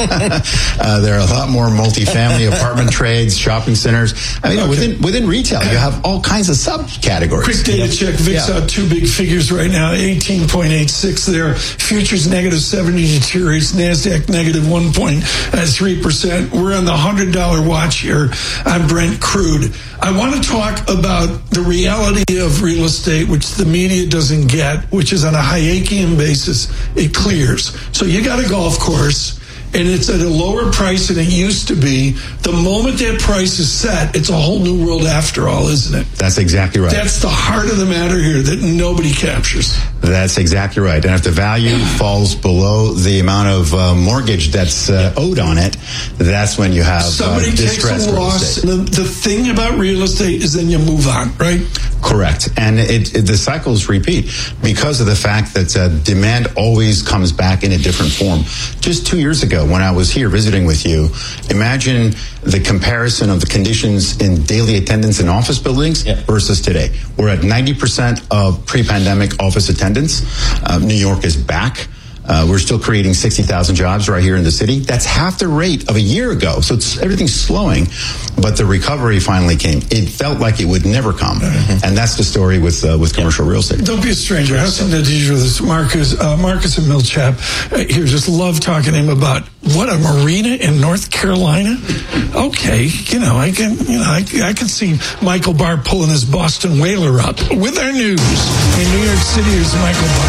uh, there are a lot more multifamily apartment trades, shopping centers. I mean, okay. within within retail, you have all kinds of subcategories. Quick data yep. check. V I X yeah. out two big figures right now, eighteen point eight six there. Futures negative seventy deteriorates. NASDAQ negative one point three percent. We're on the one hundred dollar watch here on Brent crude. I want to talk about the reality of real estate, which the media doesn't get, which is on a Hayekian basis, it clears. So you got a golf course, and it's at a lower price than it used to be. The moment that price is set, it's a whole new world after all, isn't it? That's exactly right. That's the heart of the matter here that nobody captures. That's exactly right. And if the value falls below the amount of uh, mortgage that's uh, owed on it, that's when you have somebody uh, takes a loss. The, the thing about real estate is then you move on, right? Correct. And it, it, the cycles repeat because of the fact that uh, demand always comes back in a different form. Just two years ago, when I was here visiting with you, imagine the comparison of the conditions in daily attendance in office buildings yep. versus today. We're at ninety percent of pre-pandemic office attendance. Uh, New York is back. Uh, we're still creating sixty thousand jobs right here in the city. That's half the rate of a year ago. So it's, everything's slowing, but the recovery finally came. It felt like it would never come. Mm-hmm. And that's the story with uh, with commercial real estate. Don't be a stranger. Hasim Nadish with us. Marcus, uh, Marcus and Millichap uh, here. Just love talking to him about what a marina in North Carolina. Okay, you know, I can, you know, I, I can see Michael Barr pulling his Boston Whaler up with our news. In New York City, here's Michael Barr.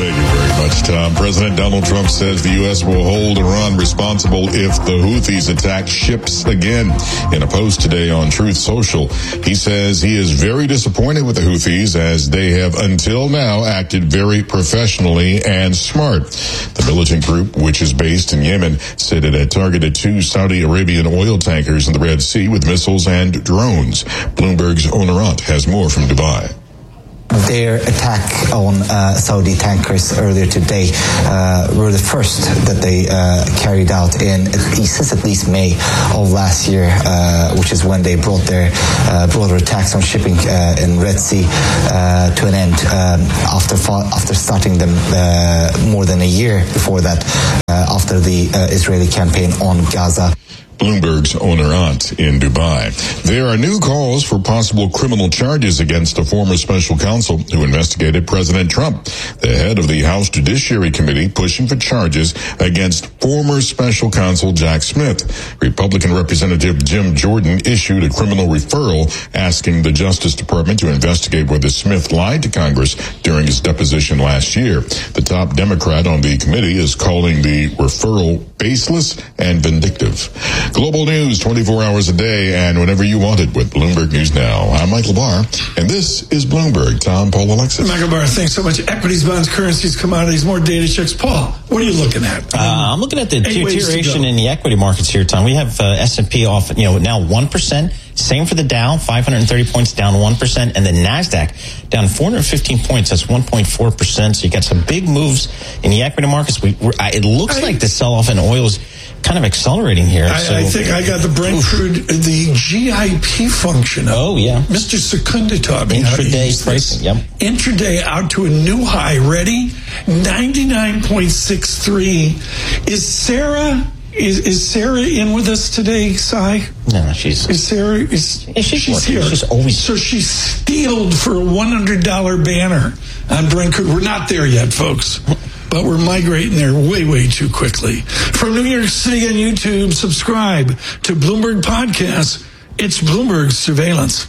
Thank you very much, Tom. President Donald Trump says the U S will hold Iran responsible if the Houthis attack ships again. In a post today on Truth Social, he says he is very disappointed with the Houthis as they have until now acted very professionally and smart. The militant group, which is based in Yemen, said it had targeted two Saudi Arabian oil tankers in the Red Sea with missiles and drones. Bloomberg's Onorant has more from Dubai. Their attack on uh, Saudi tankers earlier today uh, were the first that they uh, carried out in at least, since at least May of last year, uh, which is when they brought their uh, broader attacks on shipping uh, in Red Sea uh, to an end um, after after starting them uh, more than a year before that, uh, after the uh, Israeli campaign on Gaza. Bloomberg's Onorant in Dubai. There are new calls for possible criminal charges against a former special counsel who investigated President Trump. The head of the House Judiciary Committee pushing for charges against former special counsel Jack Smith. Republican Representative Jim Jordan issued a criminal referral asking the Justice Department to investigate whether Smith lied to Congress during his deposition last year. The top Democrat on the committee is calling the referral baseless and vindictive. Global news twenty-four hours a day and whenever you want it with Bloomberg News Now. I'm Michael Barr, and this is Bloomberg. Tom, Paul, Alexis. Michael Barr, thanks so much. Equities, bonds, currencies, commodities, more data checks. Paul, what are you looking at? Uh, I'm looking at the Eight ways to deterioration go. in the equity markets here, Tom. We have uh, S and P off, you know, now one percent. Same for the Dow, five hundred thirty points, down one percent. And the NASDAQ down four hundred fifteen points. That's one point four percent. So you got some big moves in the equity markets. We, we're, it looks I, like the sell-off in oil is kind of accelerating here. I, so, I think I got the Brent oof. crude, the G I P function. Oh, yeah. Mister Secunda taught me how to use Intraday this. pricing, yep. Intraday out to a new high. Ready? ninety-nine point six three. Is Sarah... Is, is Sarah in with us today, Cy? No, she's... Is Sarah... Is, yeah, she's, she's here. She's always... So she's steeled for a one hundred dollars banner on Brent crude. We're not there yet, folks. But we're migrating there way, way too quickly. From New York City on YouTube, subscribe to Bloomberg Podcasts. It's Bloomberg Surveillance.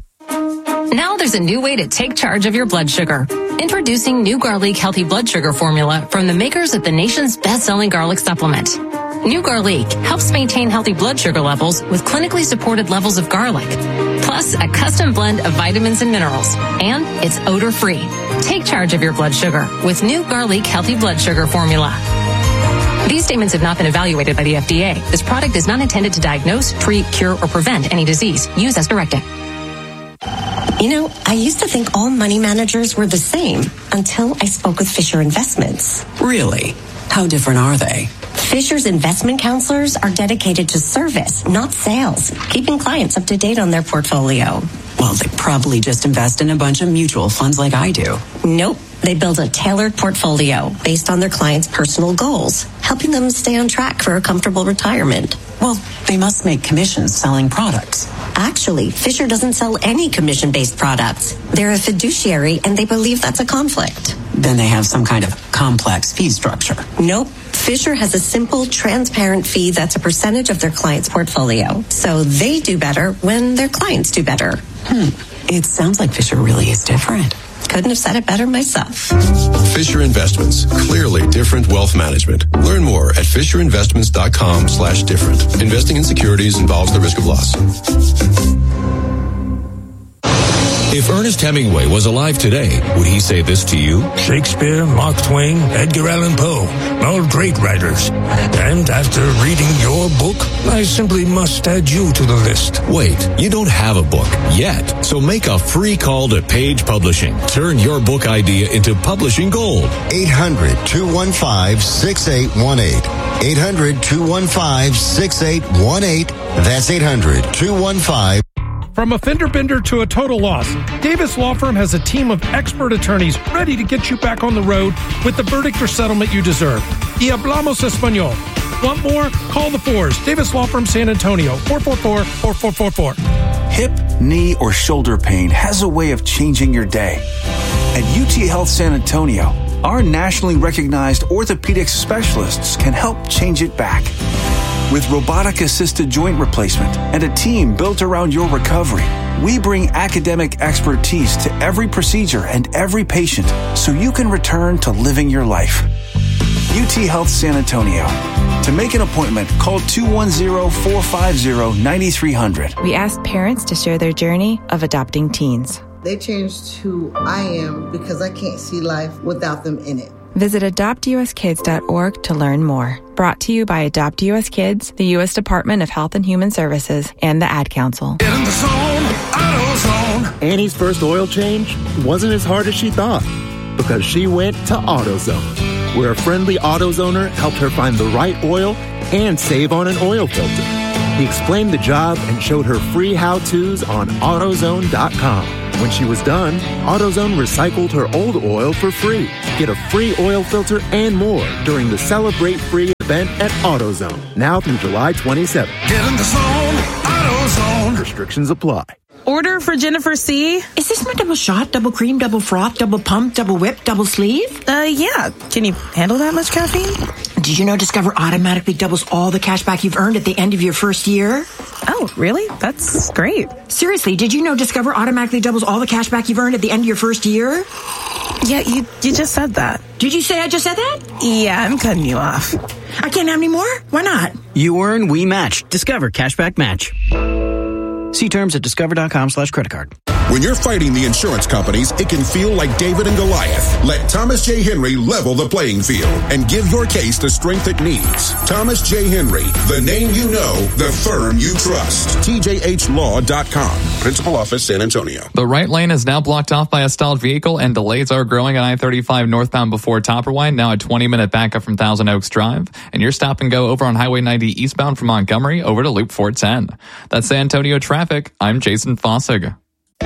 Now there's a new way to take charge of your blood sugar. Introducing New Garlic Healthy Blood Sugar Formula from the makers of the nation's best-selling garlic supplement. New Garlic helps maintain healthy blood sugar levels with clinically supported levels of garlic, plus a custom blend of vitamins and minerals, and it's odor-free. Take charge of your blood sugar with New Garlic Healthy Blood Sugar Formula. These statements have not been evaluated by the F D A. This product is not intended to diagnose, treat, cure, or prevent any disease. Use as directed. You know, I used to think all money managers were the same until I spoke with Fisher Investments. Really? How different are they? Fisher's investment counselors are dedicated to service, not sales, keeping clients up to date on their portfolio. Well, they probably just invest in a bunch of mutual funds like I do. Nope. They build a tailored portfolio based on their clients' personal goals, helping them stay on track for a comfortable retirement. Well, they must make commissions selling products. Actually, Fisher doesn't sell any commission-based products. They're a fiduciary, and they believe that's a conflict. Then they have some kind of complex fee structure. Nope. Fisher has a simple, transparent fee that's a percentage of their client's portfolio. So they do better when their clients do better. Hmm. It sounds like Fisher really is different. Couldn't have said it better myself. Fisher Investments. Clearly different wealth management. Learn more at fisherinvestments.com slash different. Investing in securities involves the risk of loss. If Ernest Hemingway was alive today, would he say this to you? Shakespeare, Mark Twain, Edgar Allan Poe, all great writers. And after reading your book, I simply must add you to the list. Wait, you don't have a book yet, so make a free call to Page Publishing. Turn your book idea into publishing gold. eight hundred, two one five, six eight one eight. eight hundred, two one five, six eight one eight. That's eight hundred, two one five. From a fender bender to a total loss, Davis Law Firm has a team of expert attorneys ready to get you back on the road with the verdict or settlement you deserve. Y hablamos español. Want more? Call the fours. Davis Law Firm San Antonio, four four four, four four four four. Hip, knee, or shoulder pain has a way of changing your day. At U T Health San Antonio, our nationally recognized orthopedic specialists can help change it back. With robotic-assisted joint replacement and a team built around your recovery, we bring academic expertise to every procedure and every patient so you can return to living your life. U T Health San Antonio. To make an appointment, call two one zero, four five zero, nine three zero zero. We asked parents to share their journey of adopting teens. They changed who I am because I can't see life without them in it. Visit adopt u s kids dot org to learn more. Brought to you by Adopt U S Kids, the U S Department of Health and Human Services, and the Ad Council. Get in the zone, AutoZone. Annie's first oil change wasn't as hard as she thought because she went to AutoZone, where a friendly AutoZoner helped her find the right oil and save on an oil filter. He explained the job and showed her free how-tos on AutoZone dot com. When she was done, AutoZone recycled her old oil for free. Get a free oil filter and more during the Celebrate Free event at AutoZone, now through July twenty-seventh. Get in the zone, AutoZone. Restrictions apply. Order for Jennifer C. Is this my double shot, double cream, double froth, double pump, double whip, double sleeve? Uh, yeah. Can you handle that much caffeine? Did you know Discover automatically doubles all the cash back you've earned at the end of your first year? Oh, really? That's great. Seriously, did you know Discover automatically doubles all the cash back you've earned at the end of your first year? Yeah, you you just said that. Did you say I just said that? Yeah, I'm cutting you off. I can't have any more? Why not? You earn, we match. Discover Cashback Match. See terms at discover.com slash credit card. When you're fighting the insurance companies, it can feel like David and Goliath. Let Thomas J. Henry level the playing field and give your case the strength it needs. Thomas J. Henry, the name you know, the firm you trust. T J H law dot com. Principal Office, San Antonio. The right lane is now blocked off by a stalled vehicle, and delays are growing on I thirty-five northbound before Topperwine, now a twenty-minute backup from Thousand Oaks Drive. And your stop and go over on Highway ninety eastbound from Montgomery over to Loop four ten. That's San Antonio traffic. I'm Jason Fossig.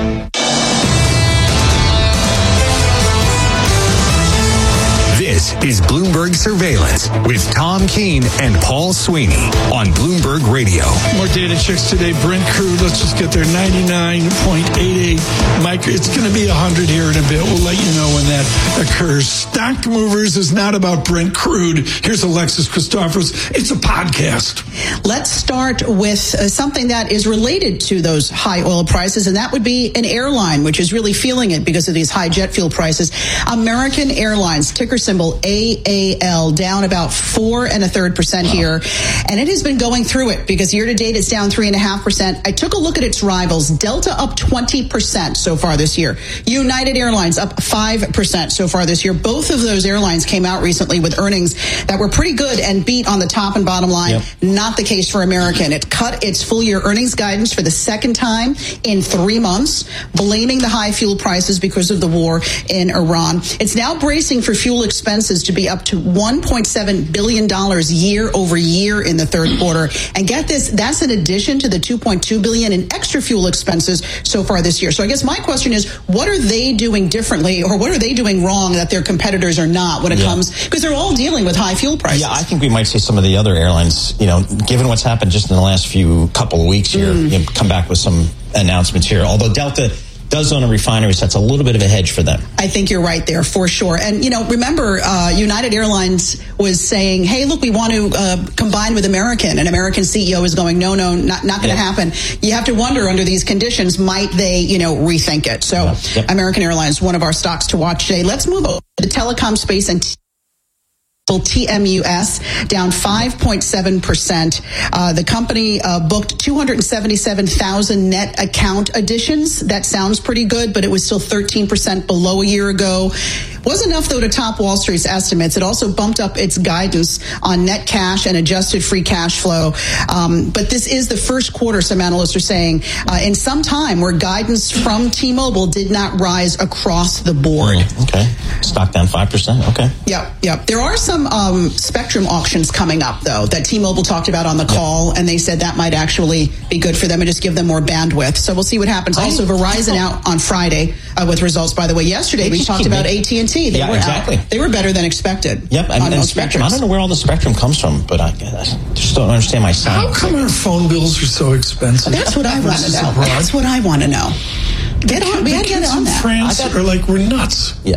This is Bloomberg Surveillance with Tom Keene and Paul Sweeney on Bloomberg Radio. More data checks today. Brent crude, let's just get there, ninety-nine point eight eight. Mike, it's going to be one hundred here in a bit. We'll let you know when that occurs. Stock Movers is not about Brent crude. Here's Alexis Christophorous. It's a podcast. Let's start with uh, something that is related to those high oil prices, and that would be an airline, which is really feeling it because of these high jet fuel prices. American Airlines, ticker symbol A A L, down about four and a third percent here. And it has been going through it because year to date it's down three and a half percent. I took a look at its rivals. Delta up twenty percent so far this year. United Airlines up five percent so far this year. Both of those airlines came out recently with earnings that were pretty good and beat on the top and bottom line. Yep. Not the case for American. It cut its full year earnings guidance for the second time in three months, blaming the high fuel prices because of the war in Iran. It's now bracing for fuel expenses to be up to one point seven billion dollars year over year in the third quarter. And get this, that's in addition to the two point two billion dollars in extra fuel expenses so far this year. So I guess my question is, what are they doing differently, or what are they doing wrong that their competitors are not when it yeah. comes, because they're all dealing with high fuel prices? Yeah, I think we might see some of the other airlines, you know, given what's happened just in the last few couple of weeks here, mm. you know, come back with some announcements here. Although Delta does own a refinery, so that's a little bit of a hedge for them. I think you're right there for sure. And, you know, remember, uh, United Airlines was saying, hey, look, we want to uh, combine with American. And American C E O is going, no, no, not, not going to yeah. happen. You have to wonder under these conditions, might they, you know, rethink it? So yeah. yep. American Airlines, one of our stocks to watch today. Let's move over to the telecom space and t- T M U S down five point seven percent. Uh, the company uh, booked two hundred seventy-seven thousand net account additions. That sounds pretty good, but it was still thirteen percent below a year ago. Wasn't enough, though, to top Wall Street's estimates. It also bumped up its guidance on net cash and adjusted free cash flow. Um, but this is the first quarter, some analysts are saying, uh, in some time where guidance from T-Mobile did not rise across the board. Mm, okay. Stock down five percent. Okay. Yep, yep. There are some um, spectrum auctions coming up, though, that T-Mobile talked about on the call, yep. and they said that might actually be good for them and just give them more bandwidth. So we'll see what happens. I also, Verizon out on Friday uh, with results, by the way. Yesterday, we talked about A T and T. They yeah, were exactly. Out. They were better than expected. Yep, and, and spectrum. I don't know where all the spectrum comes from, but I, I just don't understand my sound. How come our phone bills are so expensive? That's what I want to know. Abroad? That's what I want to know. Get on. We got to get on that. France got, are like, we're nuts. Yeah.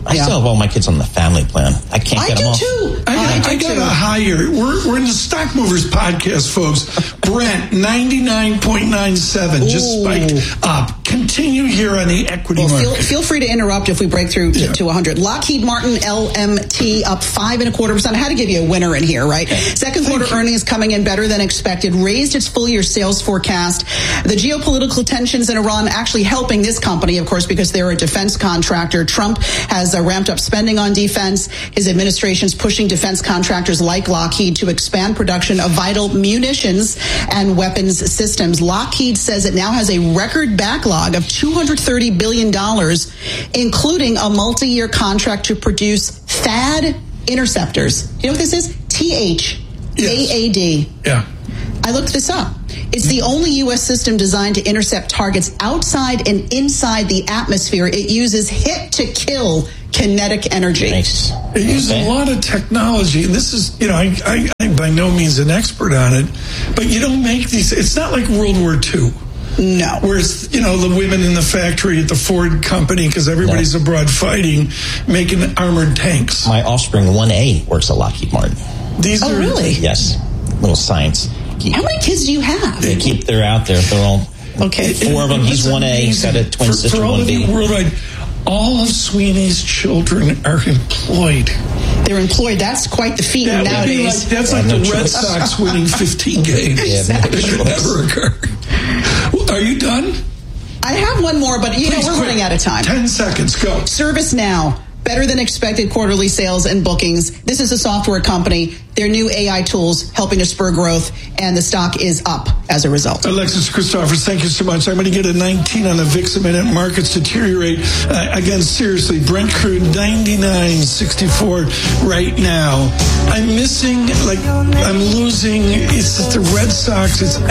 I Yeah. still have all my kids on the family plan. I can't I get do them all. too. I, I got, I do got too. a higher. We're, we're in the Stock Movers podcast, folks. Brent, ninety-nine point nine seven, just Ooh. spiked up. Continue here on the equity Well, feel, market. feel free to interrupt if we break through to, Yeah. to one hundred. Lockheed Martin L M T up five and a quarter percent. I had to give you a winner in here, right? Second quarter earnings coming in better than expected, raised its full year sales forecast. The geopolitical tensions in Iran actually helping this company, of course, because they're a defense contractor. Trump has uh, ramped up spending on defense. His administration's pushing defense contractors like Lockheed to expand production of vital munitions and weapons systems. Lockheed says it now has a record backlog of two hundred thirty billion dollars, including a multi-year contract to produce THAAD interceptors. You know what this is? T H A A D. Yeah. I looked this up. It's the only U S system designed to intercept targets outside and inside the atmosphere. It uses hit-to-kill kinetic energy. Nice. It uses Okay. a lot of technology, and this is, you know, I, I, I'm by no means an expert on it, but you don't make these. It's not like World War Two. No. Where it's, you know, the women in the factory at the Ford company, because everybody's abroad fighting, making armored tanks. My offspring one A works at Lockheed Martin. These Oh, are really? Yes. Little science. Keep, How many kids do you have? they keep, they're out there. They're all, Okay. four of them. He's It's one A. He's got a amazing. twin for, sister, for all one of B. you worldwide. All of Sweeney's children are employed. They're employed. That's quite the feat That would be nowadays. like, that's I like have the no Red choice. Sox winning fifteen games. Yeah, no That should choice. never occur. Are you done? I have one more, but you Please, know we're quick. running out of time. Ten seconds, go. ServiceNow, better than expected quarterly sales and bookings. This is a software company. Their new A I tools helping to spur growth, and the stock is up as a result. Alexis Christophers, thank you so much. I'm going to get a nineteen on the V I X a minute. Markets deteriorate. Uh, again, seriously, Brent crude ninety-nine sixty-four right now. I'm missing, like, I'm losing. It's the Red Sox. It's